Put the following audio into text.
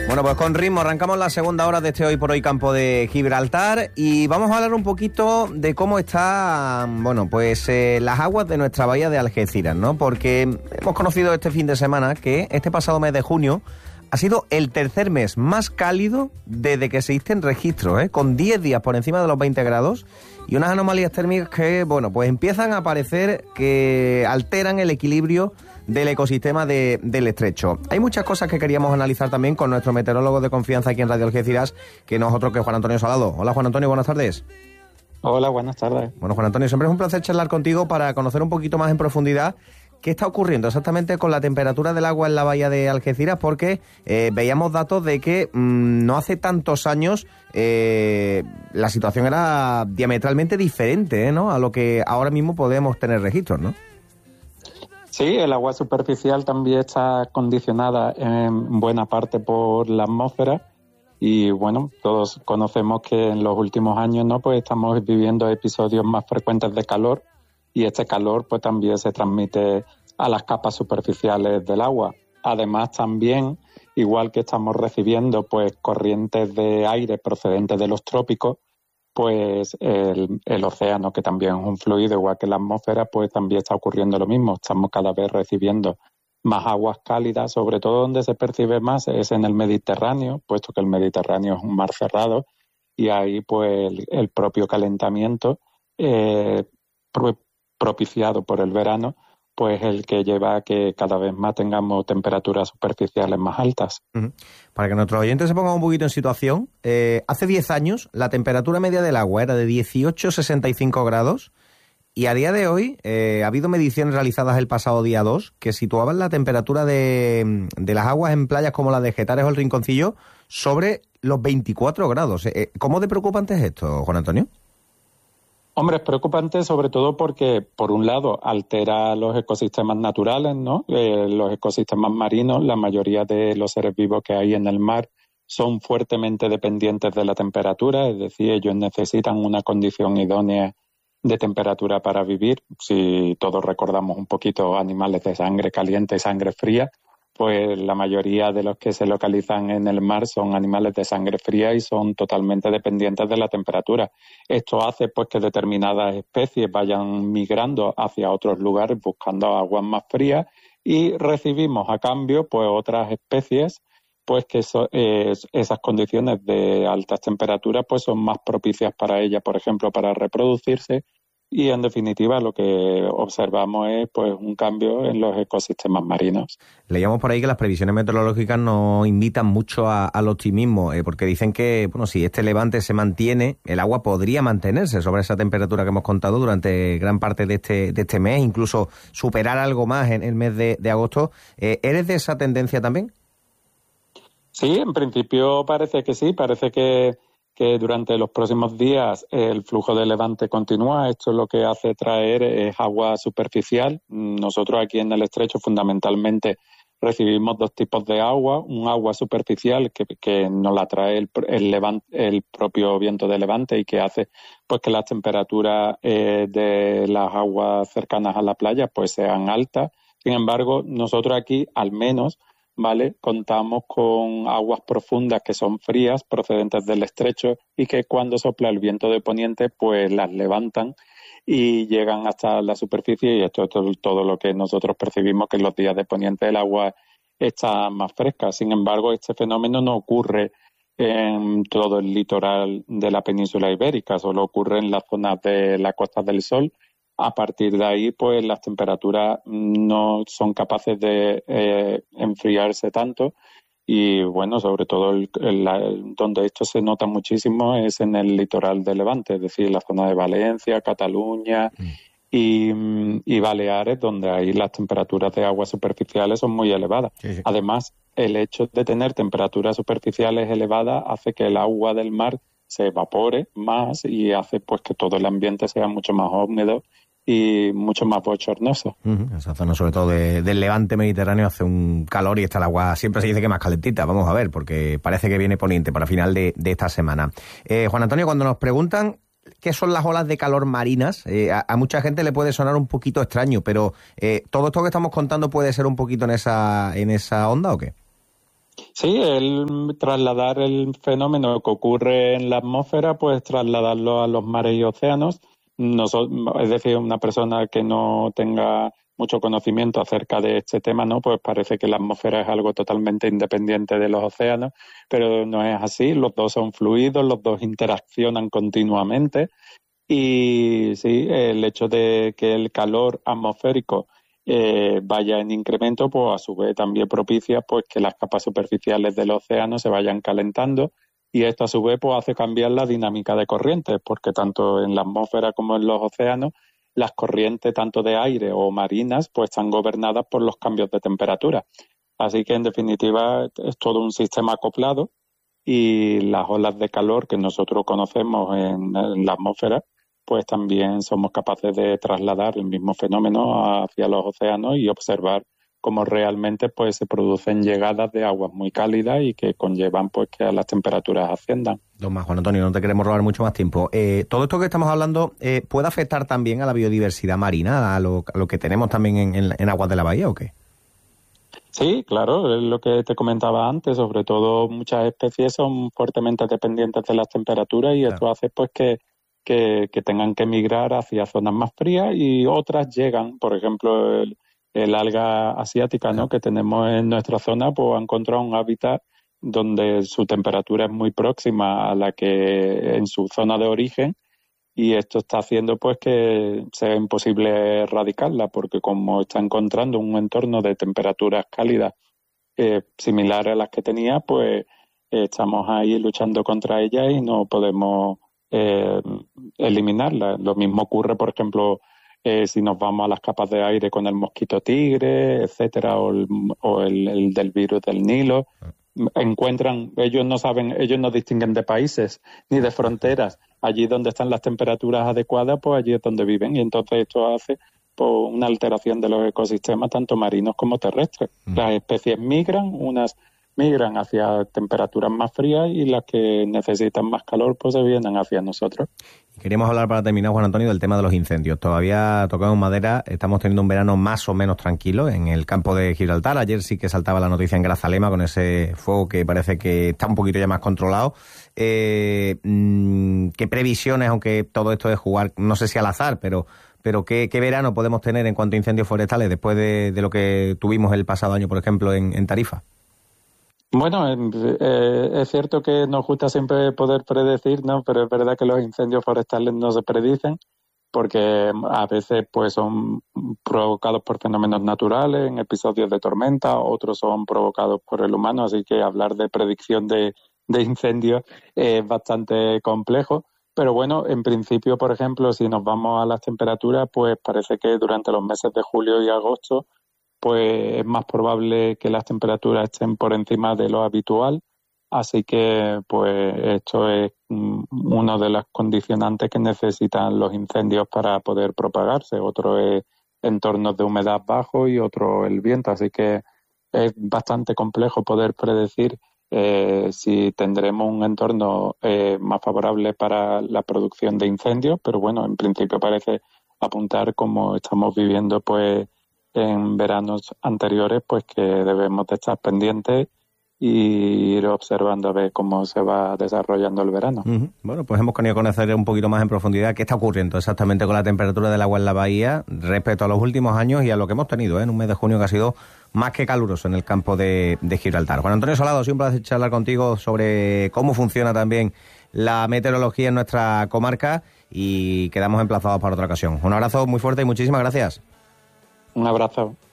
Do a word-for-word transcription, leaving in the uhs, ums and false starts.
Bueno, pues con ritmo arrancamos la segunda hora de este Hoy por Hoy Campo de Gibraltar y vamos a hablar un poquito de cómo están, bueno, pues eh, las aguas de nuestra bahía de Algeciras, ¿no? Porque hemos conocido este fin de semana que este pasado mes de junio ha sido el tercer mes más cálido desde que existen registros, ¿eh? Con diez días por encima de los veinte grados y unas anomalías térmicas que, bueno, pues empiezan a aparecer que alteran el equilibrio del ecosistema de, del estrecho. Hay muchas cosas que queríamos analizar también con nuestro meteorólogo de confianza aquí en Radio Algeciras, que no es otro que Juan Antonio Salado. Hola, Juan Antonio, buenas tardes. Hola, buenas tardes. Bueno, Juan Antonio, siempre es un placer charlar contigo para conocer un poquito más en profundidad qué está ocurriendo exactamente con la temperatura del agua en la bahía de Algeciras, porque eh, veíamos datos de que mmm, no hace tantos años eh, la situación era diametralmente diferente, ¿eh? ¿no? A lo que ahora mismo podemos tener registros, ¿no? Sí, el agua superficial también está condicionada en buena parte por la atmósfera y bueno, todos conocemos que en los últimos años, ¿no?, pues estamos viviendo episodios más frecuentes de calor y este calor pues también se transmite a las capas superficiales del agua. Además también, igual que estamos recibiendo pues corrientes de aire procedentes de los trópicos, pues el, el océano, que también es un fluido igual que la atmósfera, pues también está ocurriendo lo mismo. Estamos cada vez recibiendo más aguas cálidas, sobre todo donde se percibe más es en el Mediterráneo, puesto que el Mediterráneo es un mar cerrado y ahí pues el, el propio calentamiento eh, pro, propiciado por el verano, pues el que lleva a que cada vez más tengamos temperaturas superficiales más altas. Uh-huh. Para que nuestros oyentes se pongan un poquito en situación, eh, hace diez años la temperatura media del agua era de dieciocho coma sesenta y cinco grados y a día de hoy eh, ha habido mediciones realizadas el pasado día dos que situaban la temperatura de, de las aguas en playas como la de Getares o el Rinconcillo sobre los veinticuatro grados. Eh, ¿Cómo de preocupante es esto, Juan Antonio? Hombre, es preocupante sobre todo porque, por un lado, altera los ecosistemas naturales, ¿no? Eh, los ecosistemas marinos, la mayoría de los seres vivos que hay en el mar son fuertemente dependientes de la temperatura, es decir, ellos necesitan una condición idónea de temperatura para vivir. Si todos recordamos un poquito animales de sangre caliente y sangre fría, pues la mayoría de los que se localizan en el mar son animales de sangre fría y son totalmente dependientes de la temperatura. Esto hace pues que determinadas especies vayan migrando hacia otros lugares buscando aguas más frías y recibimos a cambio pues otras especies pues que so, eh, esas condiciones de altas temperaturas pues son más propicias para ellas, por ejemplo, para reproducirse. Y en definitiva lo que observamos es pues un cambio en los ecosistemas marinos. Leíamos por ahí que las previsiones meteorológicas nos invitan mucho a, al optimismo, eh, porque dicen que bueno, si este levante se mantiene, el agua podría mantenerse sobre esa temperatura que hemos contado durante gran parte de este, de este mes, incluso superar algo más en el mes de, de agosto. Eh, ¿Eres de esa tendencia también? Sí, en principio parece que sí, parece que que durante los próximos días el flujo de levante continúa. Esto lo que hace traer es agua superficial. Nosotros aquí en el estrecho fundamentalmente recibimos dos tipos de agua. Un agua superficial que, que nos la trae el, el, levante, el propio viento de levante y que hace pues que las temperaturas eh, de las aguas cercanas a la playa pues sean altas. Sin embargo, nosotros aquí al menos ¿vale? Contamos con aguas profundas que son frías, procedentes del estrecho, y que cuando sopla el viento de poniente, pues las levantan y llegan hasta la superficie, y esto es todo, todo lo que nosotros percibimos, que en los días de poniente el agua está más fresca. Sin embargo, este fenómeno no ocurre en todo el litoral de la península ibérica, solo ocurre en las zonas de la Costa del Sol. A partir de ahí, pues las temperaturas no son capaces de eh, enfriarse tanto y, bueno, sobre todo el, el, donde esto se nota muchísimo es en el litoral de Levante, es decir, la zona de Valencia, Cataluña mm. y, y Baleares, donde ahí las temperaturas de aguas superficiales son muy elevadas. Sí, sí. Además, el hecho de tener temperaturas superficiales elevadas hace que el agua del mar se evapore más y hace pues que todo el ambiente sea mucho más húmedo y mucho más bochornoso. Uh-huh. Esa zona, sobre todo de, del levante mediterráneo, hace un calor y está el agua, siempre se dice que más calentita. Vamos a ver, porque parece que viene poniente para final de, de esta semana. Eh, Juan Antonio, cuando nos preguntan qué son las olas de calor marinas, eh, a, a mucha gente le puede sonar un poquito extraño, pero eh, ¿todo esto que estamos contando puede ser un poquito en esa, en esa onda o qué? Sí, el trasladar el fenómeno que ocurre en la atmósfera, pues trasladarlo a los mares y océanos. Nosotros, es decir, una persona que no tenga mucho conocimiento acerca de este tema, ¿no? Pues parece que la atmósfera es algo totalmente independiente de los océanos, pero no es así. Los dos son fluidos, los dos interaccionan continuamente. Y sí, el hecho de que el calor atmosférico eh, vaya en incremento, pues a su vez también propicia pues que las capas superficiales del océano se vayan calentando, y esto a su vez pues hace cambiar la dinámica de corrientes, porque tanto en la atmósfera como en los océanos las corrientes tanto de aire o marinas pues están gobernadas por los cambios de temperatura. Así que en definitiva es todo un sistema acoplado, y las olas de calor que nosotros conocemos en, en la atmósfera pues también somos capaces de trasladar el mismo fenómeno hacia los océanos y observar cómo realmente pues se producen llegadas de aguas muy cálidas y que conllevan pues que las temperaturas asciendan. Don Juan Antonio, no te queremos robar mucho más tiempo. Eh, todo esto que estamos hablando, eh, ¿puede afectar también a la biodiversidad marina, a lo, a lo que tenemos también en, en, en aguas de la bahía o qué? Sí, claro, es lo que te comentaba antes. Sobre todo muchas especies son fuertemente dependientes de las temperaturas, y claro, esto hace pues que Que, que tengan que migrar hacia zonas más frías, y otras llegan, por ejemplo, el, el alga asiática, ¿no?, que tenemos en nuestra zona, pues ha encontrado un hábitat donde su temperatura es muy próxima a la que en su zona de origen, y esto está haciendo pues que sea imposible erradicarla, porque como está encontrando un entorno de temperaturas cálidas eh, similares a las que tenía, pues eh, estamos ahí luchando contra ellas y no podemos Eh, eliminarla. Lo mismo ocurre, por ejemplo, eh, si nos vamos a las capas de aire con el mosquito tigre, etcétera, o el, o el, el del virus del Nilo. Encuentran, ellos no saben, ellos no distinguen de países ni de fronteras. Allí donde están las temperaturas adecuadas, pues allí es donde viven, y entonces esto hace pues, una alteración de los ecosistemas tanto marinos como terrestres. Mm. Las especies migran, unas migran hacia temperaturas más frías, y las que necesitan más calor pues se vienen hacia nosotros. Queríamos hablar, para terminar, Juan Antonio, del tema de los incendios. Todavía tocamos madera, estamos teniendo un verano más o menos tranquilo en el campo de Gibraltar. Ayer sí que saltaba la noticia en Grazalema con ese fuego que parece que está un poquito ya más controlado. Eh, ¿Qué previsiones, aunque todo esto es jugar, no sé si al azar, pero pero qué, qué verano podemos tener en cuanto a incendios forestales después de, de lo que tuvimos el pasado año, por ejemplo, en, en Tarifa? Bueno, eh, es cierto que nos gusta siempre poder predecir, ¿no? Pero es verdad que los incendios forestales no se predicen, porque a veces pues son provocados por fenómenos naturales, en episodios de tormenta, otros son provocados por el humano, así que hablar de predicción de, de incendios es bastante complejo. Pero bueno, en principio, por ejemplo, si nos vamos a las temperaturas, pues parece que durante los meses de julio y agosto pues es más probable que las temperaturas estén por encima de lo habitual, así que pues esto es una de las condicionantes que necesitan los incendios para poder propagarse. Otro es entornos de humedad bajo y otro el viento, así que es bastante complejo poder predecir eh, si tendremos un entorno eh, más favorable para la producción de incendios, pero bueno, en principio parece apuntar, como estamos viviendo pues en veranos anteriores, pues que debemos de estar pendientes y ir observando a ver cómo se va desarrollando el verano. Uh-huh. Bueno, pues hemos querido conocer un poquito más en profundidad qué está ocurriendo exactamente con la temperatura del agua en la bahía respecto a los últimos años y a lo que hemos tenido ¿eh? en un mes de junio que ha sido más que caluroso en el campo de, de Gibraltar. Juan Antonio Solado, siempre un placer charlar contigo sobre cómo funciona también la meteorología en nuestra comarca, y quedamos emplazados para otra ocasión. Un abrazo muy fuerte y muchísimas gracias. Un abrazo.